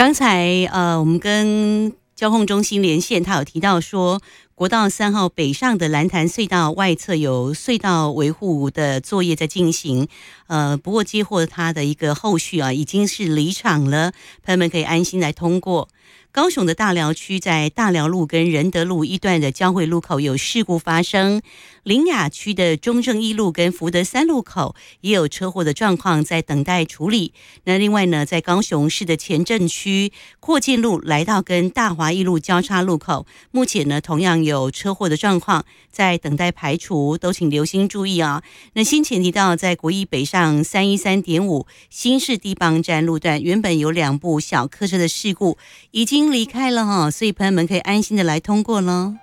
刚才我们跟交控中心连线，他有提到说，国道3号北上的蓝潭隧道外侧有隧道维护的作业在进行，不过接获他的一个后续已经是离场了，朋友们可以安心来通过。高雄的大寮区在大寮路跟仁德路一段的交汇路口有事故发生，苓雅区的中正一路跟福德3路口也有车祸的状况在等待处理。那另外呢，在高雄市的前镇区扩建路来到跟大华一路交叉路口，目前呢同样有车祸的状况在等待排除，都请留心注意啊。那先前提到在国一北上313.5新市地磅站路段，原本有2部小客车的事故已经离开了所以朋友们可以安心的来通过了。